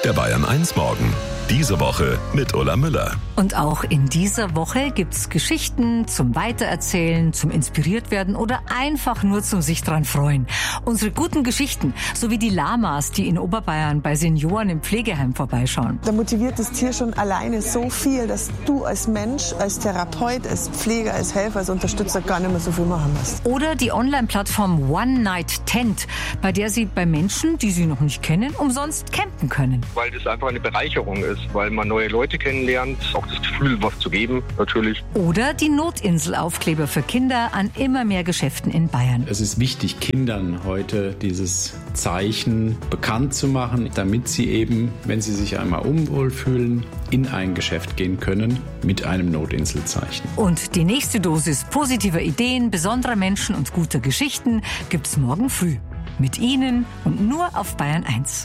Der Bayern 1 Morgen. Diese Woche mit Ulla Müller. Und auch in dieser Woche gibt's Geschichten zum Weitererzählen, zum inspiriert werden oder einfach nur zum sich dran freuen. Unsere guten Geschichten, sowie die Lamas, die in Oberbayern bei Senioren im Pflegeheim vorbeischauen. Da motiviert das Tier schon alleine so viel, dass du als Mensch, als Therapeut, als Pfleger, als Helfer, als Unterstützer gar nicht mehr so viel machen musst. Oder die Online-Plattform One Night Tent, bei der Sie bei Menschen, die Sie noch nicht kennen, umsonst campen können. Weil das einfach eine Bereicherung ist, weil man neue Leute kennenlernt, auch das Gefühl, was zu geben, natürlich. Oder die Notinsel-Aufkleber für Kinder an immer mehr Geschäften in Bayern. Es ist wichtig, Kindern heute dieses Zeichen bekannt zu machen, damit sie eben, wenn sie sich einmal unwohl fühlen, in ein Geschäft gehen können mit einem Notinselzeichen. Und die nächste Dosis positiver Ideen, besonderer Menschen und guter Geschichten gibt's morgen früh. Mit Ihnen und nur auf Bayern 1.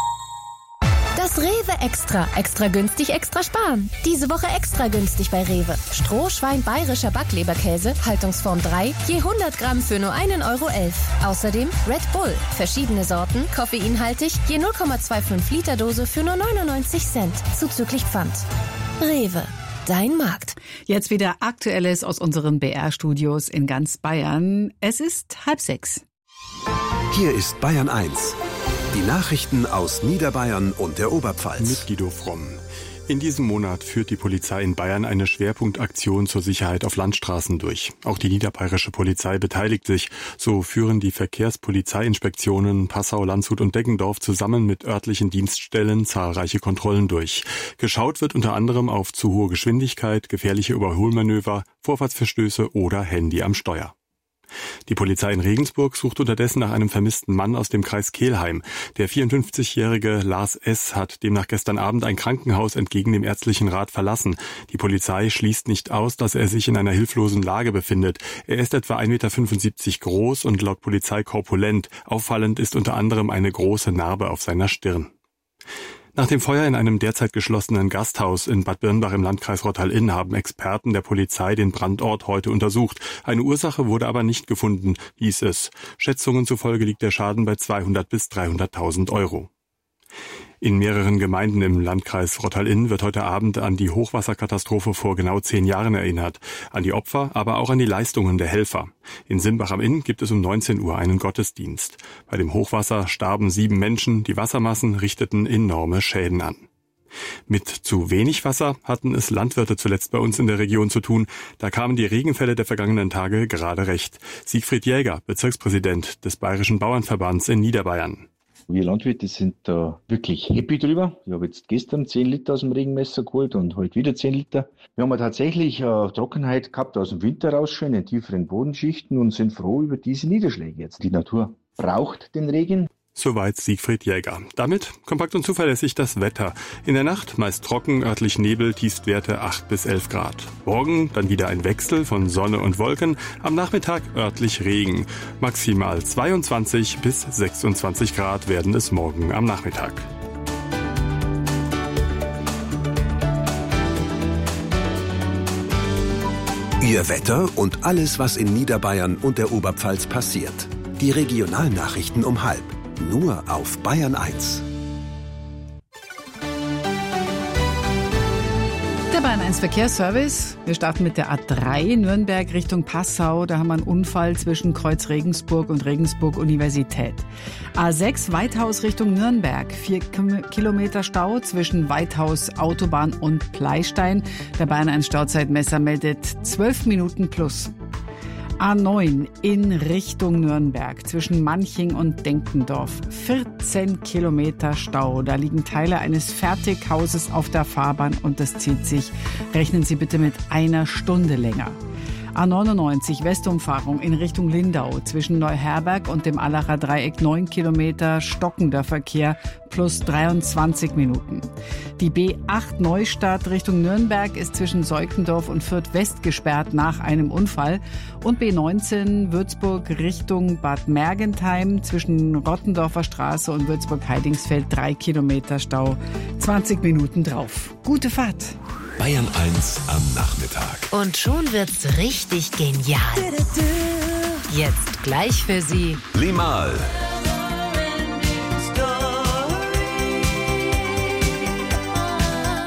Das Rewe Extra. Extra günstig, extra sparen. Diese Woche extra günstig bei Rewe. Strohschwein bayerischer Backleberkäse, Haltungsform 3, je 100 Gramm für nur 1,11 €. Außerdem Red Bull, verschiedene Sorten, koffeinhaltig, je 0,25 Liter Dose für nur 99 Cent, zuzüglich Pfand. Rewe, dein Markt. Jetzt wieder Aktuelles aus unseren BR-Studios in ganz Bayern. Es ist 5:30. Hier ist Bayern 1. Die Nachrichten aus Niederbayern und der Oberpfalz. Mit Guido Fromm. In diesem Monat führt die Polizei in Bayern eine Schwerpunktaktion zur Sicherheit auf Landstraßen durch. Auch die niederbayerische Polizei beteiligt sich. So führen die Verkehrspolizeiinspektionen Passau, Landshut und Deggendorf zusammen mit örtlichen Dienststellen zahlreiche Kontrollen durch. Geschaut wird unter anderem auf zu hohe Geschwindigkeit, gefährliche Überholmanöver, Vorfahrtsverstöße oder Handy am Steuer. Die Polizei in Regensburg sucht unterdessen nach einem vermissten Mann aus dem Kreis Kelheim. Der 54-jährige Lars S. hat demnach gestern Abend ein Krankenhaus entgegen dem ärztlichen Rat verlassen. Die Polizei schließt nicht aus, dass er sich in einer hilflosen Lage befindet. Er ist etwa 1,75 Meter groß und laut Polizei korpulent. Auffallend ist unter anderem eine große Narbe auf seiner Stirn. Nach dem Feuer in einem derzeit geschlossenen Gasthaus in Bad Birnbach im Landkreis Rottal-Inn haben Experten der Polizei den Brandort heute untersucht. Eine Ursache wurde aber nicht gefunden, hieß es. Schätzungen zufolge liegt der Schaden bei 200.000 bis 300.000 €. In mehreren Gemeinden im Landkreis Rottal-Inn wird heute Abend an die Hochwasserkatastrophe vor genau 10 Jahren erinnert. An die Opfer, aber auch an die Leistungen der Helfer. In Simbach am Inn gibt es um 19 Uhr einen Gottesdienst. Bei dem Hochwasser starben 7 Menschen, die Wassermassen richteten enorme Schäden an. Mit zu wenig Wasser hatten es Landwirte zuletzt bei uns in der Region zu tun. Da kamen die Regenfälle der vergangenen Tage gerade recht. Siegfried Jäger, Bezirkspräsident des Bayerischen Bauernverbands in Niederbayern. Wir Landwirte sind da wirklich happy drüber. Ich habe jetzt gestern 10 Liter aus dem Regenmesser geholt und heute wieder 10 Liter. Wir haben tatsächlich Trockenheit gehabt aus dem Winter raus schon in tieferen Bodenschichten und sind froh über diese Niederschläge jetzt. Die Natur braucht den Regen. Soweit Siegfried Jäger. Damit kompakt und zuverlässig das Wetter. In der Nacht meist trocken, örtlich Nebel, Tiefstwerte 8 bis 11 Grad. Morgen dann wieder ein Wechsel von Sonne und Wolken. Am Nachmittag örtlich Regen. Maximal 22 bis 26 Grad werden es morgen am Nachmittag. Ihr Wetter und alles, was in Niederbayern und der Oberpfalz passiert. Die Regionalnachrichten um 12:30. Nur auf Bayern 1. Der Bayern 1 Verkehrsservice. Wir starten mit der A3 Nürnberg Richtung Passau. Da haben wir einen Unfall zwischen Kreuz Regensburg und Regensburg Universität. A6 Weithaus Richtung Nürnberg. 4 Kilometer Stau zwischen Weithaus Autobahn und Pleistein. Der Bayern 1 Stauzeitmesser meldet 12 Minuten plus. A9 in Richtung Nürnberg zwischen Manching und Denkendorf. 14 Kilometer Stau. Da liegen Teile eines Fertighauses auf der Fahrbahn und das zieht sich. Rechnen Sie bitte mit einer Stunde länger. A99 Westumfahrung in Richtung Lindau zwischen Neuherberg und dem Allacher Dreieck 9 Kilometer stockender Verkehr plus 23 Minuten. Die B8 Neustadt Richtung Nürnberg ist zwischen Seukendorf und Fürth West gesperrt nach einem Unfall und B19 Würzburg Richtung Bad Mergentheim zwischen Rottendorfer Straße und Würzburg-Heidingsfeld 3 Kilometer Stau, 20 Minuten drauf. Gute Fahrt! Bayern 1 am Nachmittag. Und schon wird's richtig genial. Jetzt gleich für Sie Limal.